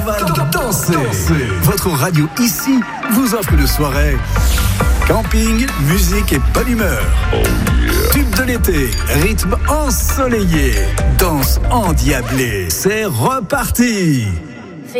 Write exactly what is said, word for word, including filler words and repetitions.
Danser. Votre radio ici vous offre une soirée camping, musique et bonne humeur. Oh yeah. Tube de l'été, rythme ensoleillé, danse endiablée. C'est reparti.